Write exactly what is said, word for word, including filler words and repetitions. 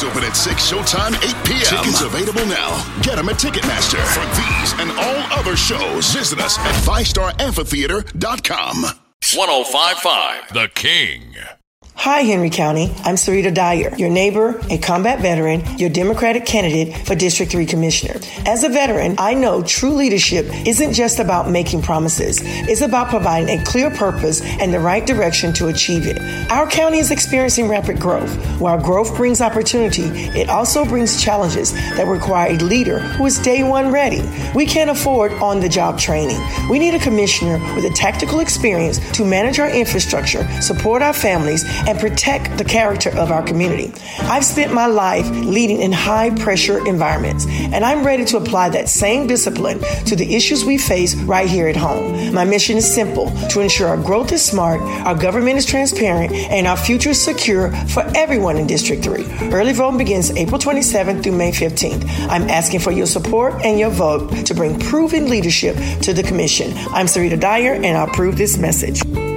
open at six, showtime eight p.m. Tickets available now. Get them at Ticketmaster. For these and all other shows, visit us at five star amphitheater dot com. one oh five point five The King. Hi, Henry County. I'm Sarita Dyer, your neighbor, a combat veteran, your Democratic candidate for District three Commissioner. As a veteran, I know true leadership isn't just about making promises. It's about providing a clear purpose and the right direction to achieve it. Our county is experiencing rapid growth. While growth brings opportunity, it also brings challenges that require a leader who is day one ready. We can't afford on-the-job training. We need a commissioner with a tactical experience to manage our infrastructure, support our families, and protect the character of our community. I've spent my life leading in high-pressure environments, and I'm ready to apply that same discipline to the issues we face right here at home. My mission is simple: to ensure our growth is smart, our government is transparent, and our future is secure for everyone in District three. Early voting begins April twenty-seventh through May fifteenth. I'm asking for your support and your vote to bring proven leadership to the commission. I'm Sarita Dyer, and I approve this message.